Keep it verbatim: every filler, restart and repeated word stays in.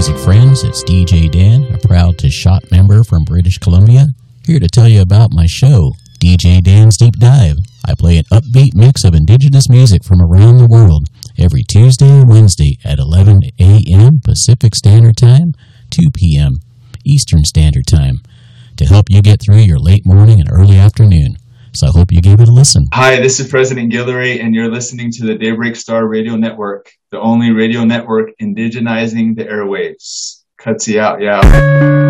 music friends, it's D J Dan, a proud to shot member from British Columbia, here to tell you about my show, D J Dan's Deep Dive. I play an upbeat mix of indigenous music from around the world every Tuesday and Wednesday at eleven a.m. Pacific Standard Time, two p.m. Eastern Standard Time, to help you get through your late morning and early afternoon. So I hope you give it a listen. Hi, this is President Guillory, and you're listening to the Daybreak Star Radio Network, the only radio network indigenizing the airwaves. Cutsy out, yeah.